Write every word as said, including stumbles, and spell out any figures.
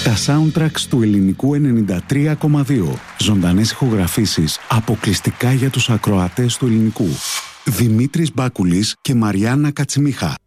Τα soundtracks του Ελληνικού ενενήντα τρία κόμμα δύο. Ζωντανές ηχογραφήσεις αποκλειστικά για τους ακροατές του Ελληνικού. Δημήτρης Μπάκουλης και Μαριάννα Κατσιμίχα.